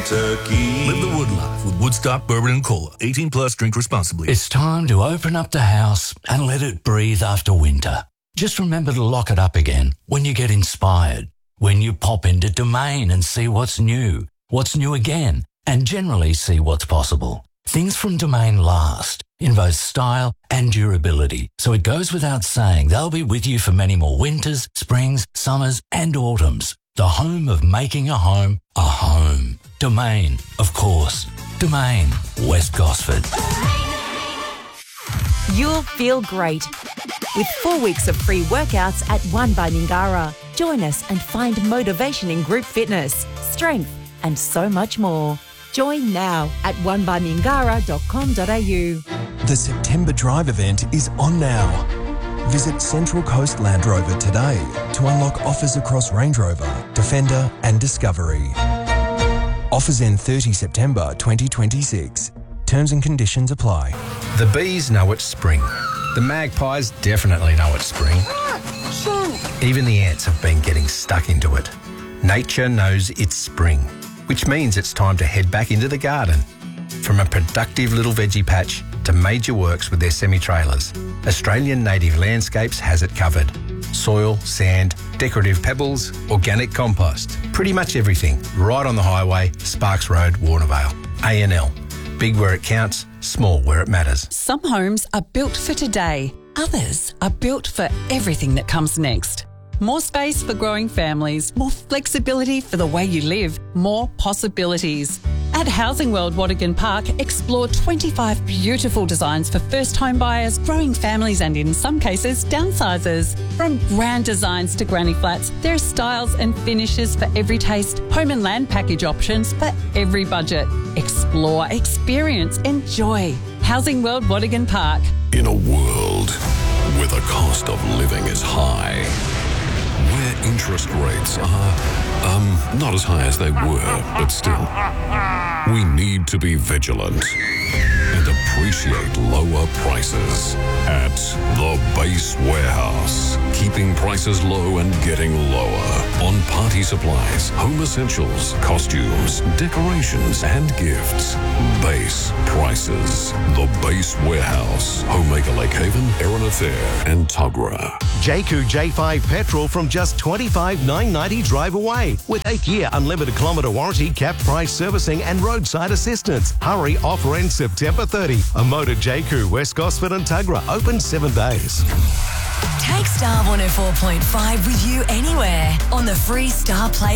Kentucky. Live the wood life with Woodstock Bourbon and Cola. 18 plus, drink responsibly. It's time to open up the house and let it breathe after winter. Just remember to lock it up again when you get inspired, when you pop into Domain and see what's new again, and generally see what's possible. Things from Domain last in both style and durability, so it goes without saying they'll be with you for many more winters, springs, summers and autumns. The home of making a home a home. Domain, of course. Domain, West Gosford. You'll feel great with 4 weeks of free workouts at One by Mingara. Join us and find motivation in group fitness, strength and so much more. Join now at onebymingara.com.au. The September Drive event is on now. Visit Central Coast Land Rover today to unlock offers across Range Rover, Defender and Discovery. Offers end 30 September 2026. Terms and conditions apply. The bees know it's spring. The magpies definitely know it's spring. Even the ants have been getting stuck into it. Nature knows it's spring, which means it's time to head back into the garden. From a productive little veggie patch to major works with their semi-trailers, Australian Native Landscapes has it covered. Soil, sand, decorative pebbles, organic compost, pretty much everything, right on the highway, Sparks Road, Warnervale. A&L, big where it counts, small where it matters. Some homes are built for today. Others are built for everything that comes next. More space for growing families, more flexibility for the way you live, more possibilities. At Housing World Wadigan Park, explore 25 beautiful designs for first home buyers, growing families and in some cases, downsizers. From grand designs to granny flats, there are styles and finishes for every taste, home and land package options for every budget. Explore, experience, enjoy. Housing World Wadigan Park. In a world where the cost of living is high, where interest rates are, not as high as they were, but still, we need to be vigilant and appreciate lower prices at The Base Warehouse. Keeping prices low and getting lower on party supplies, home essentials, costumes, decorations, and gifts. Base prices. The Base Warehouse. Homemaker Lake Haven, Erina Fair, and Tuggerah. Jayco J5 petrol from just $25,990 drive away with 8-year unlimited kilometre warranty, capped price servicing and roadside assistance. Hurry, offer ends September 30. A Motor Jayco, West Gosford and Tuggerah, open 7 days. Take Star 104.5 with you anywhere on the free Star Play